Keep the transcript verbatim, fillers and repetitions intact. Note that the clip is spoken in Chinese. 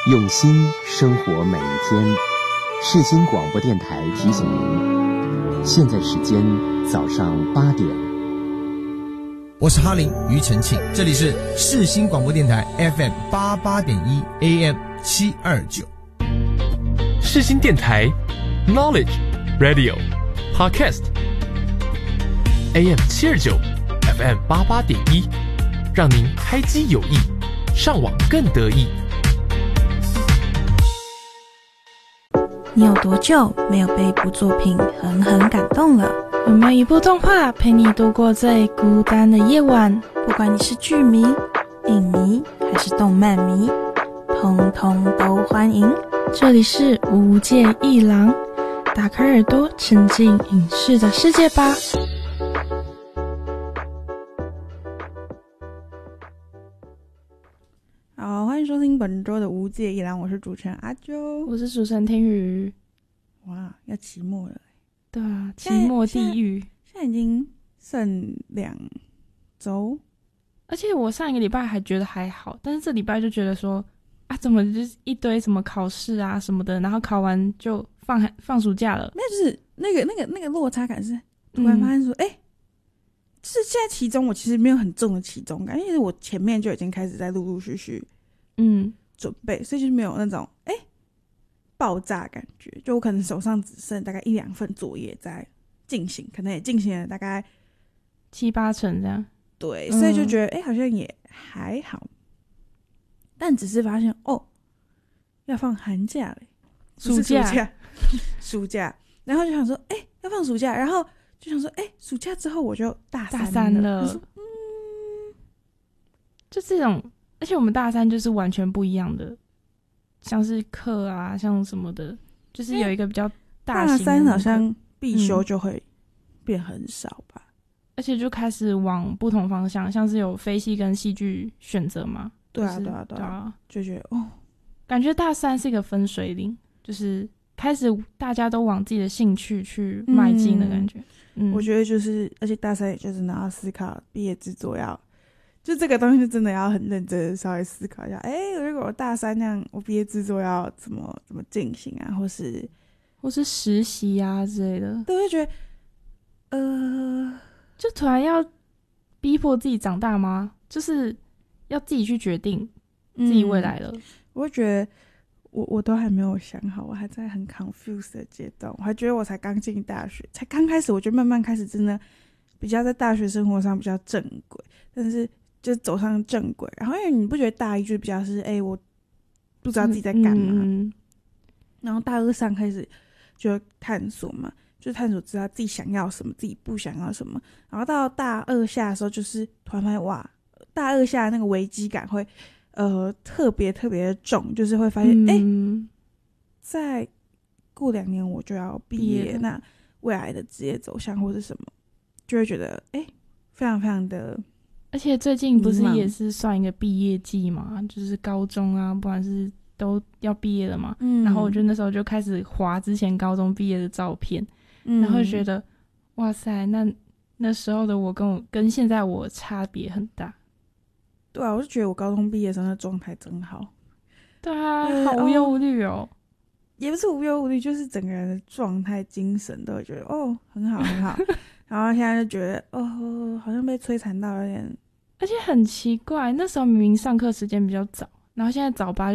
用心生活每一天。世新广播电台提醒您，现在时间早上八点。 我是哈林庾澄庆，这里是世新广播电台 F M 八八点一 A M 七二九。 世新电台 Knowledge Radio Podcast A M 七二九 F M 八八点一，让您开机有益，上网更得意。 你有多久没有被一部作品狠狠感动了？ 有没有一部动画陪你度过最孤单的夜晚？ 不管你是剧迷、影迷还是动漫迷，通通都欢迎。 这里是无界一郎，打开耳朵沉浸影视的世界吧。 好，欢迎收听本周的无界一郎，我是主持人阿啾， 我是主持人听雨。 哇，要期末了。 对啊，期末地狱， 现在已经剩两周， 而且我上一个礼拜还觉得还好，但是这礼拜就觉得说啊，怎么就是一堆什么考试啊什么的，然后考完就放放暑假了。 没有，就是那个那个那个落差感是突然发现说，哎、嗯，就是现在期中我其实没有很重的期中感，因为我前面就已经开始在陆陆续续嗯准备，所以就没有那种哎。爆炸感觉，就我可能手上只剩大概一两份作业在进行，可能也进行了大概七八成这样。 对，所以就觉得哎、嗯欸，好像也还好，但只是发现哦，要放寒假嘞， 暑假， 暑假，暑假，然后就想说哎、欸，要放暑假，然后就想说哎、欸，暑假之后我就大三了， 大三了， 嗯， 就这种，而且我们大三就是完全不一样的。像是课啊，像什么的，就是有一个比较大型的、那個。大三好像必修就会变很少吧、嗯， 而且就开始往不同方向，像是有非戏跟戏剧选择嘛。 对啊， 就是、 对啊，对啊， 对啊， 就觉得哦， 感觉大三是一个分水岭，就是开始大家都往自己的兴趣去迈进的感觉。嗯， 嗯我觉得就是，而且大三也就是拿到思考毕业制作要。就这个东西就真的要很认真的稍微思考一下，哎、欸，如果我大三那样，我毕业制作要怎么怎么进行啊，或是或是实习啊之类的， 对，我就觉得，呃， 就突然要逼迫自己长大吗？就是要自己去决定自己未来了。嗯、 我会觉得我我都还没有想好，我还在很 confused 的阶段，我还觉得我才刚进大学，才刚开始，我觉得慢慢开始真的比较在大学生活上比较正轨，但是。就走上正轨，然后因为你不觉得大一就比较是哎、欸，我不知道自己在干嘛、嗯，然后大二上开始就探索嘛，就探索知道自己想要什么，自己不想要什么，然后到大二下的时候，就是突然发现哇，大二下那个危机感会呃特别特别的重，就是会发现哎、嗯欸，再过两年我就要毕业，那未来的职业走向或是什么，就会觉得哎、欸，非常非常的。 而且最近不是也是算一个毕业季嘛，就是高中啊，不管是都要毕业了嘛、嗯。然后我就那时候就开始滑之前高中毕业的照片，嗯、然后就觉得哇塞，那那时候的我跟我跟现在我差别很大。 对啊，我就觉得我高中毕业的时候那状态真好。 对啊，呃、好无忧无虑哦。 也不是无忧无虑，就是整个人的状态、精神都会觉得哦很好很好。然后现在就觉得哦，好像被摧残到有点。 而且很奇怪，那时候明明上课时间比较早，然后现在早八